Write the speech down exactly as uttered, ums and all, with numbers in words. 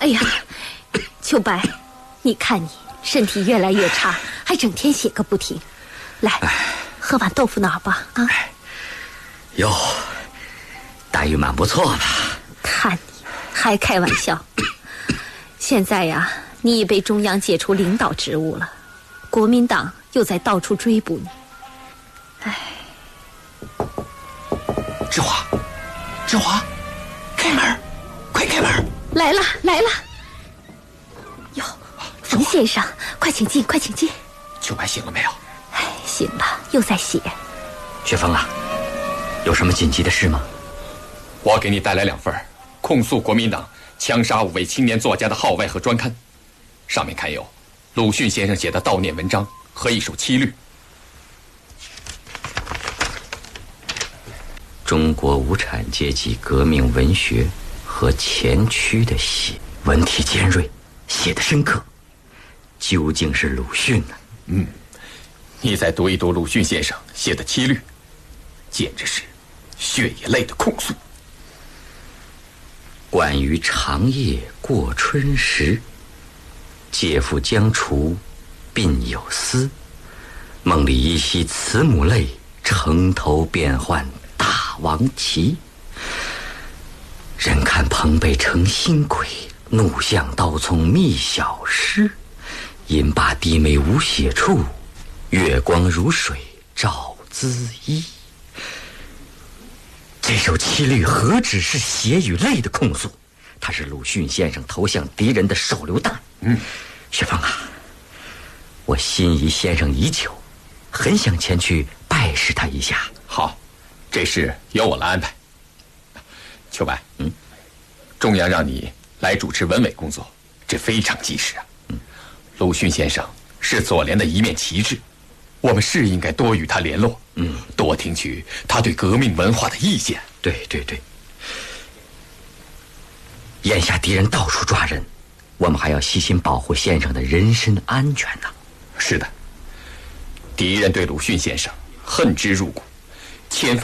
哎呀，秋白，你看你身体越来越差，还整天写个不停。来，喝碗豆腐脑吧。啊， 哟，待遇蛮不错的。 看你还开玩笑。现在呀，你已被中央解除领导职务了，国民党又在到处追捕你。哎， 志华，志华，开门，快开门！ 来了来了。哟，冯先生，快请进，快请进。 秋白醒了没有？ 哎，醒了，又在写。 雪峰啊，有什么紧急的事吗？ 我给你带来两份控诉国民党枪杀五位青年作家的号外和专刊，上面刊有鲁迅先生写的悼念文章和一首七律。 中国无产阶级革命文学和前驱的写，文体尖锐，写得深刻，究竟是鲁迅呢？ 嗯，你再读一读鲁迅先生写的七律，简直是血也泪的控诉。 关于长夜过春时，借腹将除鬓有丝，梦里依稀慈母泪，城头变幻大王旗。人看朋辈成新鬼，怒向刀葱觅小诗。因罢低眉无写处，月光如水照滋衣。这首七律何止是血与泪的控诉，它是鲁迅先生投向敌人的手榴弹。 嗯， 雪峰啊，我心仪先生已久，很想前去拜视他一下。 好，这事由我来安排。秋白， 嗯， 中央让你来主持文委工作，这非常及时啊。 嗯， 鲁迅先生是左联的一面旗帜，我们是应该多与他联络， 嗯， 多听取他对革命文化的意见。 对对对，眼下敌人到处抓人，我们还要细心保护先生的人身安全呢。 是的，敌人对鲁迅先生恨之入骨，千方